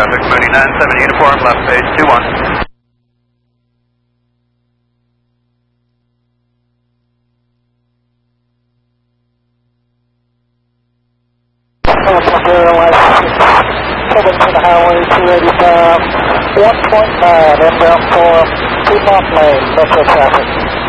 traffic, Mooney 97 uniform, left base 21. Heading to the highway 285, 1.9, inbound form, 2 mile lane, metro traffic.